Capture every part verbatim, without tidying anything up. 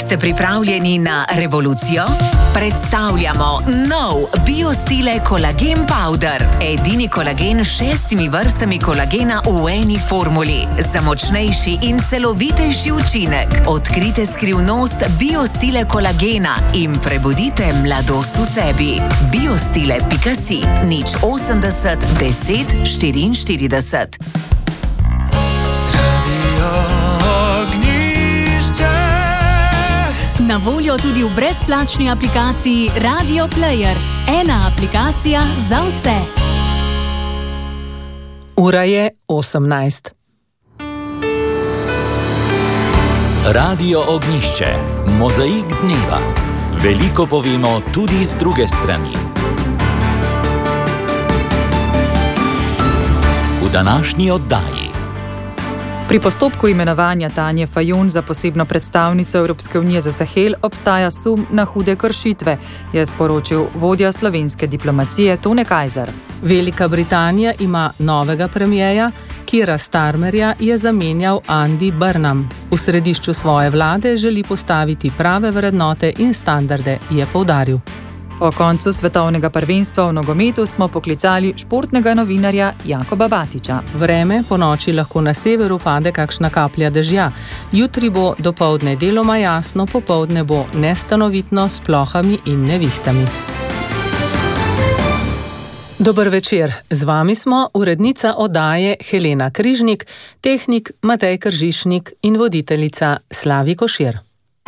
Ste pripravljeni na revolucijo? Predstavljamo nov BioStile Kolagen Powder. Edini kolagen s šestimi vrstami kolagena v eni formuli. Za močnejši in celovitejši učinek. Odkrite skrivnost BioStile kolagena in prebudite mladost v sebi. biostile pika si, nič osemdeset deset štiriinštirideset. Na voljo tudi v brezplačni aplikaciji Radio Player. Ena aplikacija za vse. Ura je osemnajst. Radio Ognjišče. Mozaik dneva. Veliko povemo tudi z druge strani. V današnji oddaji. Pri postopku imenovanja Tanje Fajon za posebno predstavnico Evropske unije za Sahel obstaja sum na hude kršitve, je sporočil vodja slovenske diplomacije Tone Kajzer. Velika Britanija ima novega premijeja, Keira Starmerja je zamenjal Andy Burnham. V središču svoje vlade želi postaviti prave vrednote in standarde, je poudaril. Po koncu svetovnega prvenstva v nogometu smo poklicali športnega novinarja Jakoba Batiča. Vreme po noči lahko na severu pade kakšna kaplja dežja. Jutri bo dopoldne deloma jasno, popoldne bo nestanovitno s plohami in nevihtami. Dober večer, z vami smo urednica oddaje Helena Križnik, tehnik Matej Kržišnik in voditeljica Slavi Košir.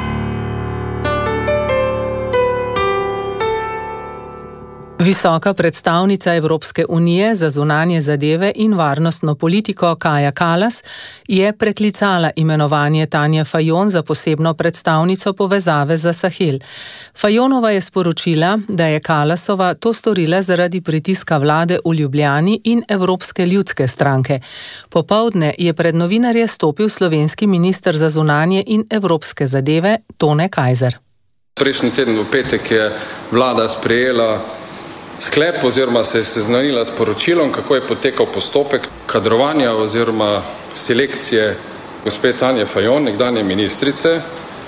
Visoka predstavnica Evropske unije za zunanje zadeve in varnostno politiko Kaja Kallas je preklicala imenovanje Tanje Fajon za posebno predstavnico povezave za Sahel. Fajonova je sporočila, da je Kallasova to storila zaradi pritiska vlade v Ljubljani in Evropske ljudske stranke. Popoldne je pred novinarje stopil slovenski minister za zunanje in evropske zadeve Tone Kajzer. Prejšnji teden v petek je vlada sprejela sklep oziroma se je seznanila s poročilom, kako je potekal postopek kadrovanja oziroma selekcije gospe Tanje Fajon, nekdanje ministrice,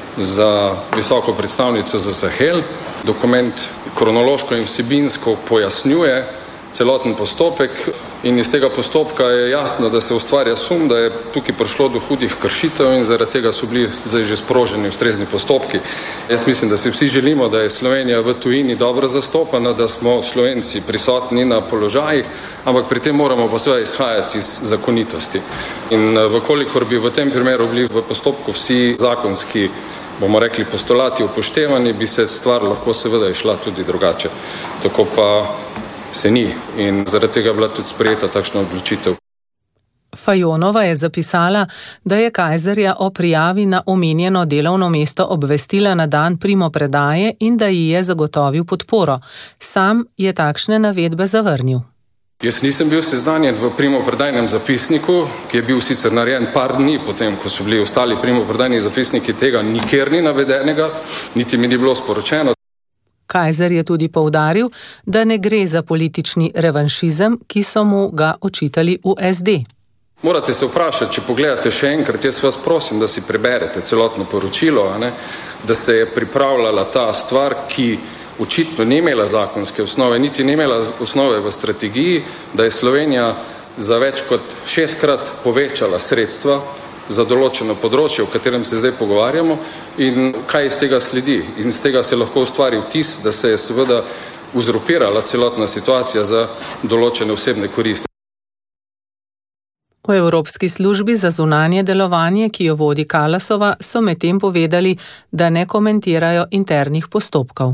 za visoko predstavnico za Sahel. Dokument kronološko in vsebinsko pojasnjuje celoten postopek in iz tega postopka je jasno, da se ustvarja sum, da je tukaj prišlo do hudih kršitev in zaradi tega so bili zdaj že sproženi ustrezni postopki. Jaz mislim, da si vsi želimo, da je Slovenija v tujini dobro zastopana, da smo Slovenci prisotni na položajih, ampak pri tem moramo pa seveda izhajati iz zakonitosti. In vkolikor bi v tem primeru bili v postopku vsi zakonski, bomo rekli, postulati upoštevani, bi se stvar lahko seveda išla tudi drugače. Tako pa se ni in zaradi tega je bila tudi sprejeta takšna odločitev. Fajonova je zapisala, da je Kajzerja o prijavi na omenjeno delovno mesto obvestila na dan primopredaje in da ji je zagotovil podporo. Sam je takšne navedbe zavrnil. Jaz nisem bil seznanjen v primopredajnem zapisniku, ki je bil sicer narejen par dni potem, ko so bili ostali primopredajni zapisniki, tega nikjer ni navedenega, niti mi ni bilo sporočeno. Kajzer je tudi poudaril, da ne gre za politični revanšizem, ki so mu ga očitali v es de. Morate se vprašati, če pogledate še enkrat, jaz vas prosim, da si preberete celotno poročilo, a ne, da se je pripravljala ta stvar, ki očitno ni imela zakonske osnove, niti ni imela osnove v strategiji, da je Slovenija za več kot šestkrat povečala sredstva za določeno področje, o katerem se zdaj pogovarjamo, in kaj iz tega sledi. In iz tega se lahko ustvari vtis, da se je seveda uzurpirala celotna situacija za določene osebne koristi. V Evropski službi za zunanje delovanje, ki jo vodi Kallasova, so medtem povedali, da ne komentirajo internih postopkov.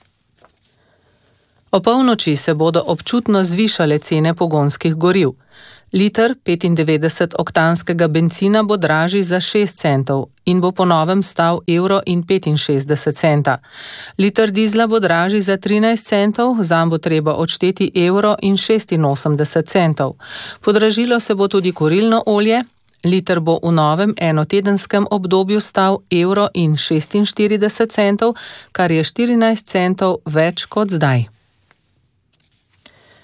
O polnoči se bodo občutno zvišale cene pogonskih goriv. Liter petindevetdesetoktanskega bencina bo dražji za šest centov in bo po novem stal evro in petinšestdeset centa. Liter dizla bo dražji za trinajst centov, zanj bo treba odšteti evro in šestinosemdeset centov. Podražilo se bo tudi kurilno olje. Liter bo v novem enotedenskem obdobju stal evro in šestinštirideset centov, kar je štirinajst centov več kot zdaj.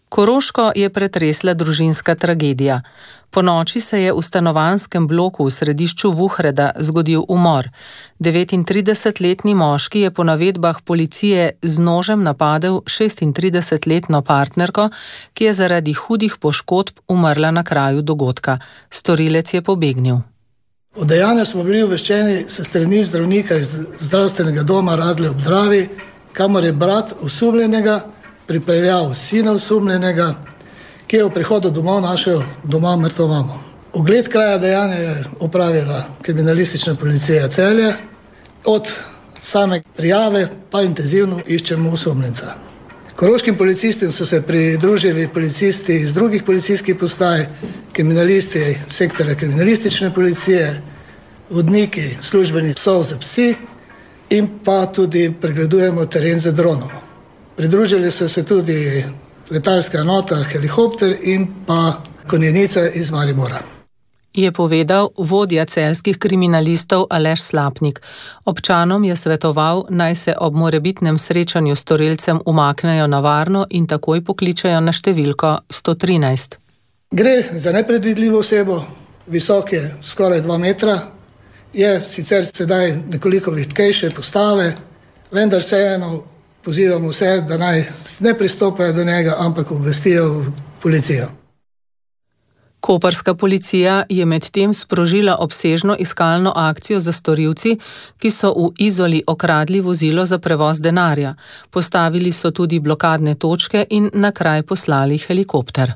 Koroško je pretresla družinska tragedija. Po noči se je v stanovanjskem bloku v središču Vuhreda zgodil umor. devetintridesetletni moški je po navedbah policije z nožem napadel šestintridesetletno partnerko, ki je zaradi hudih poškodb umrla na kraju dogodka. Storilec je pobegnil. O dejanju smo bili obveščeni s strani zdravnika iz zdravstvenega doma Radlje ob Dravi, kamor je brat osumljenega pripeljal sina osumljenega, ki je v prihodu domov našel doma mrtvo mamo. Ogled kraja dejanja je opravila kriminalistična policija Celje. Od same prijave pa intenzivno iščemo osumljenca. Koroškim policistom so se pridružili policisti iz drugih policijskih postaj, kriminalisti sektorja kriminalistične policije, vodniki službenih psov za psi in pa tudi pregledujemo teren z dronom. Pridružili so se tudi letalska enota, helikopter in pa konjenica iz Maribora. Je povedal vodja celjskih kriminalistov Aleš Slapnik. Občanom je svetoval, naj se ob morebitnem srečanju s storilcem umaknejo na varno in takoj pokličejo na številko sto trinajst. Gre za nepredvidljivo osebo, visok je skoraj dva metra, je sicer sedaj nekoliko vitkejše postave, vendar vseeno pozivamo vse, da naj ne pristopajo do njega, ampak obvestijo policijo. Koprska policija je medtem sprožila obsežno iskalno akcijo za storilci, ki so v Izoli okradli vozilo za prevoz denarja. Postavili so tudi blokadne točke in na kraj poslali helikopter.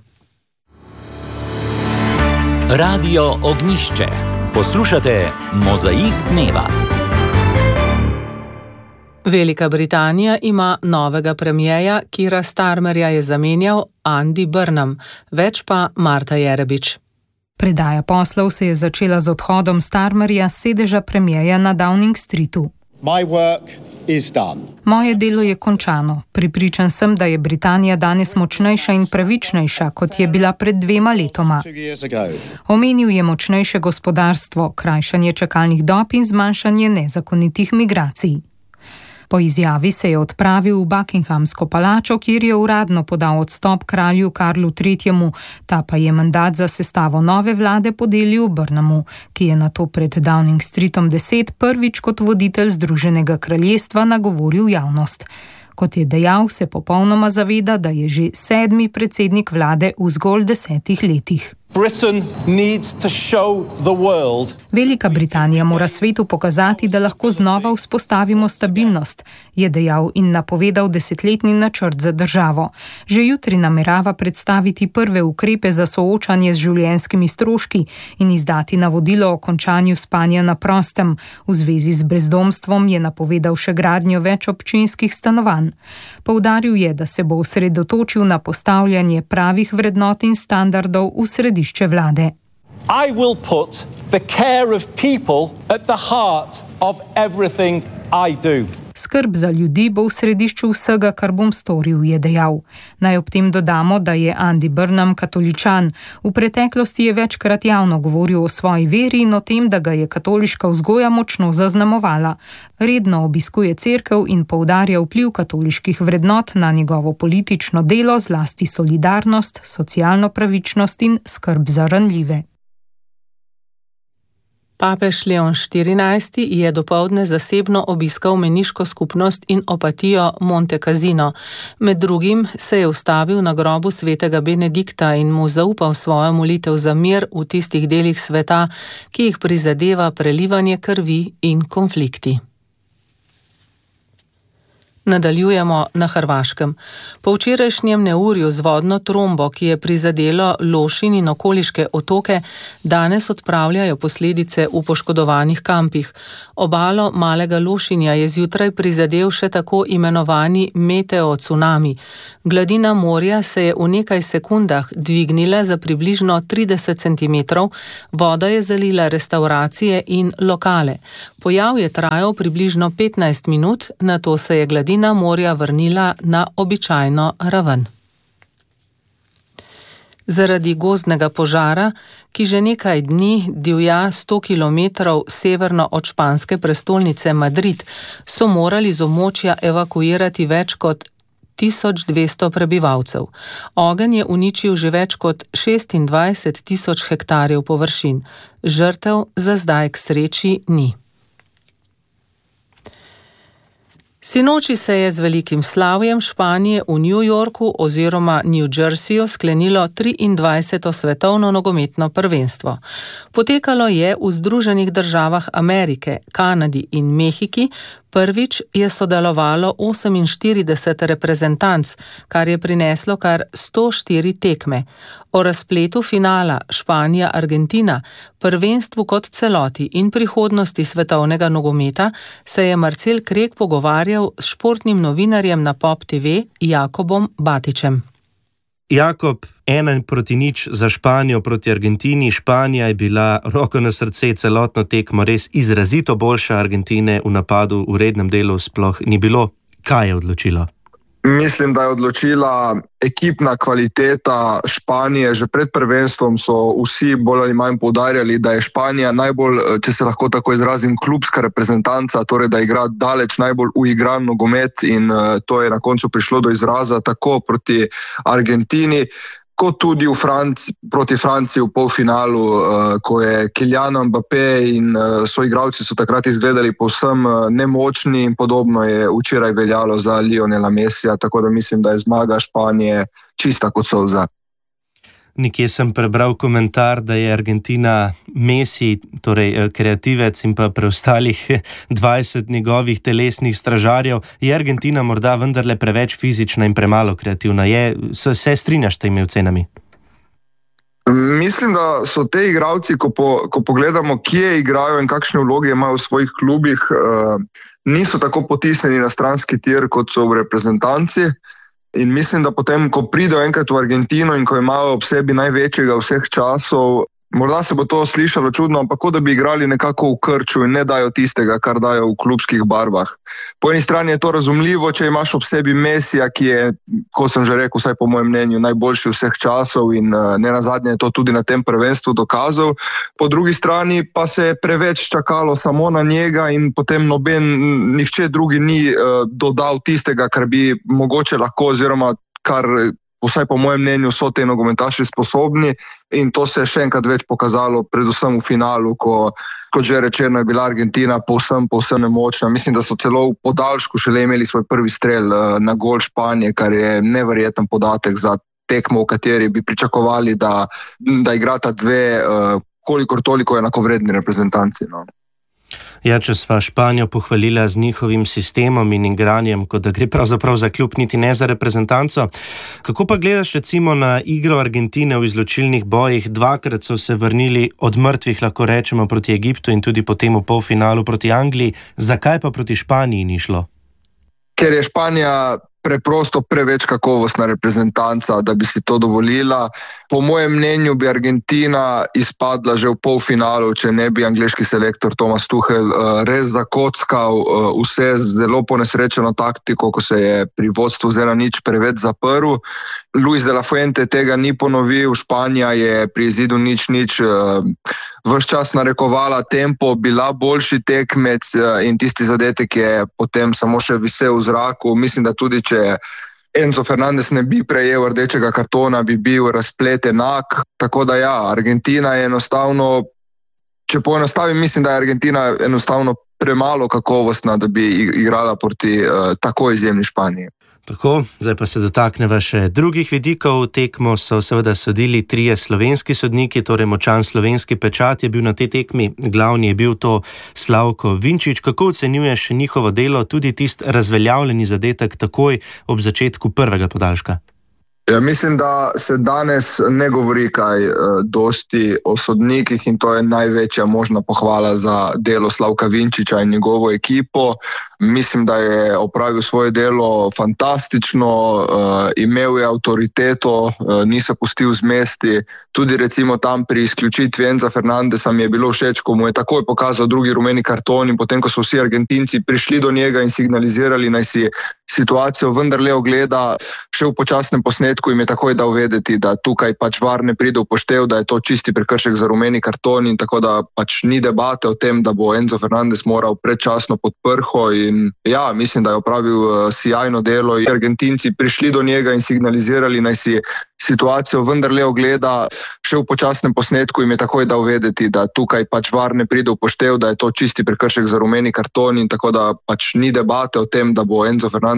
Radio Ognjišče. Poslušate Mozaik dneva. Velika Britanija ima novega premierja, Keira Starmerja je zamenjal Andy Burnham, več pa Marta Jerebič. Predaja poslov se je začela z odhodom Starmerja s sedeža premierja na Downing Streetu. My work is done. Moje delo je končano. Pripričan sem, da je Britanija danes močnejša in pravičnejša, kot je bila pred dvema letoma. Omenil je močnejše gospodarstvo, krajšanje čakalnih dob in zmanjšanje nezakonitih migracij. Po izjavi se je odpravil v Buckinghamsko palačo, kjer je uradno podal odstop kralju Karlu tretjemu, ta pa je mandat za sestavo nove vlade podelil Burnhamu, ki je nato pred Downing Streetom deset prvič kot voditelj Združenega kraljestva nagovoril javnost. Kot je dejal, se popolnoma zaveda, da je že sedmi predsednik vlade v zgolj desetih letih. Britain needs to show the world. Velika Britanija mora svetu pokazati, da lahko znova vzpostavimo stabilnost, je dejal in napovedal desetletni načrt za državo. Že jutri namerava predstaviti prve ukrepe za soočanje z življenjskimi stroški in izdati navodilo o končanju spanja na prostem. V zvezi z brezdomstvom je napovedal še gradnjo več občinskih stanovanj. Poudaril je, da se bo osredotočil na postavljanje pravih vrednot in standardov v središče vlade. I will put the care of people at the heart of everything I do. Skrb za ljudi bo v središču vsega, kar bom storil, je dejal. Naj ob tem dodamo, da je Andy Burnham katoličan. V preteklosti je večkrat javno govoril o svoji veri in o tem, da ga je katoliška vzgoja močno zaznamovala. Redno obiskuje cerkev in poudarja vpliv katoliških vrednot na njegovo politično delo, zlasti solidarnost, socialno pravičnost in skrb za ranljive. Papež Leon štirinajsti je dopoldne zasebno obiskal meniško skupnost in opatijo Monte Cassino. Med drugim se je ustavil na grobu svetega Benedikta in mu zaupal svojo molitev za mir v tistih delih sveta, ki jih prizadeva prelivanje krvi in konflikti. Nadaljujemo na Hrvaškem. Po včerajšnjem neurju z vodno trombo, ki je prizadelo Lošin in okoliške otoke, danes odpravljajo posledice v poškodovanih kampih. Obalo Malega Lošinja je zjutraj prizadel še tako imenovani meteo cunami. Gladina morja se je v nekaj sekundah dvignila za približno trideset centimetrov, voda je zalila restauracije in lokale. Pojav je trajal približno petnajst minut, nato se je gladina morja vrnila na običajno raven. Zaradi gozdnega požara, ki že nekaj dni divja sto kilometrov severno od španske prestolnice Madrid, so morali z območja evakuirati več kot tisoč dvesto prebivalcev. Ogenj je uničil že več kot šestindvajset tisoč hektarjev površin. Žrtev za zdaj k sreči ni. Sinoči se je z velikim slavjem Španije v New Yorku oziroma New Jerseyju sklenilo triindvajseto svetovno nogometno prvenstvo. Potekalo je v Združenih državah Amerike, Kanadi in Mehiki. Prvič je sodelovalo oseminštirideset reprezentanc, kar je prineslo kar sto štiri tekme. O razpletu finala Španija-Argentina, prvenstvu kot celoti in prihodnosti svetovnega nogometa se je Marcel Krek pogovarjal s športnim novinarjem na Pop T V Jakobom Batičem. Jakob, ena proti nič za Španijo proti Argentini. Španija je bila roko na srce celotno tekmo res izrazito boljša, Argentine v napadu v rednem delu sploh ni bilo. Kaj je odločilo? Mislim, da je odločila ekipna kvaliteta Španije. Že pred prvenstvom so vsi bolj ali manj poudarjali, da je Španija najbolj, če se lahko tako izrazim, klubska reprezentanca, torej da igra daleč najbolj uigran nogomet in to je na koncu prišlo do izraza tako proti Argentini, kot tudi v Franci, proti Franciji v polfinalu, ko je Kylian Mbappé in soigralci so takrat izgledali povsem nemočni in podobno je včeraj veljalo za Lionela Messija, tako da mislim, da je zmaga Španije čista kot solza. Nekje sem prebral komentar, da je Argentina Messi, torej kreativec in pa preostalih dvajset njegovih telesnih stražarjev. Je Argentina morda vendarle preveč fizična in premalo kreativna? Je, se strinjaš s temi ocenami? Mislim, da so te igralci, ko, po, ko pogledamo, kje igrajo in kakšne vloge imajo v svojih klubih, uh, niso tako potisnjeni na stranski tir, kot so v reprezentanci. In mislim, da potem, ko pridejo enkrat v Argentino in ko imajo ob sebi največjega vseh časov, morda se bo to slišalo čudno, ampak kot da bi igrali nekako v krču in ne dajo tistega, kar dajo v klubskih barvah. Po eni strani je to razumljivo, če imaš ob sebi Messija, ki je, ko sem že rekel, vsaj po mojem mnenju, najboljši vseh časov in ne nazadnje je to tudi na tem prvenstvu dokazal. Po drugi strani pa se je preveč čakalo samo na njega in potem noben, nihče drugi ni uh, dodal tistega, kar bi mogoče lahko oziroma kar vsaj po mojem mnenju so te nogometaši sposobni in to se je še enkrat več pokazalo, predvsem v finalu, ko, kot že rečeno, je bila Argentina povsem, povsem nemočna. Mislim, da so celo v podaljšku šele imeli svoj prvi strel na gol Španije, kar je neverjeten podatek za tekmo, v kateri bi pričakovali, da, da igrata dve, kolikor toliko enakovredni reprezentanci. No. Ja, če sva Španijo pohvalila z njihovim sistemom in igranjem, kot da gre pravzaprav za klub, niti ne za reprezentanco. Kako pa gledaš recimo na igro Argentine v izločilnih bojih? Dvakrat so se vrnili od mrtvih, lahko rečemo, proti Egiptu in tudi potem v polfinalu proti Angliji. Zakaj pa proti Španiji ni šlo? Ker je Španija preprosto preveč kakovostna reprezentanca, da bi si to dovolila. Po mojem mnenju bi Argentina izpadla že v polfinalu, če ne bi angleški selektor Thomas Tuchel res zakockal vse zelo ponesrečeno taktiko, ko se je pri vodstvu z ena nič preveč zaprl. Luis de la Fuente tega ni ponovil, Španija je pri izidu nič nič ves čas narekovala tempo, bila boljši tekmec in tisti zadetek je potem samo še visel v zraku. Mislim, da tudi če Enzo Fernandez ne bi prejel rdečega kartona, bi bil razplet enak. Tako da ja, Argentina je enostavno, če poenostavim, mislim, da je Argentina enostavno premalo kakovostna, da bi igrala proti uh, tako izjemni Španiji. Tako, zdaj pa se dotakneva še drugih vidikov. Tekmo so seveda sodili trije slovenski sodniki, torej močan slovenski pečat je bil na tej tekmi. Glavni je bil to Slavko Vinčič. Kako ocenjuješ njihovo delo, tudi tist razveljavljeni zadetek takoj ob začetku prvega podaljška? Ja, mislim, da se danes ne govori kaj uh, dosti o sodnikih in to je največja možna pohvala za delo Slavka Vinčiča in njegovo ekipo. Mislim, da je opravil svoje delo fantastično, uh, imel je avtoriteto, uh, ni se pustil zmesti. Tudi recimo tam pri izključitvi Enza Fernandesa mi je bilo všeč, ko mu je takoj pokazal drugi rumeni karton in potem, ko so vsi Argentinci prišli do njega in signalizirali, naj si situacijo vendarle ogleda, še v počasnem posnetku posnetku jim je takoj dal vedeti, da tukaj pač VAR ne pride v poštev, da je to čisti prekršek za rumeni karton in tako da pač ni debate o tem, da bo Enzo Fernandez moral predčasno pod prho in ja, mislim, da je opravil sjajno delo in Argentinci prišli do njega in signalizirali, naj si situacijo vendarle ogleda. Še v počasnem posnetku jim je takoj dal vedeti, da tukaj pač VAR ne pride v poštev, da je to čisti prekršek za rumeni karton in tako da pač ni debate o tem, da bo Enzo Fernandez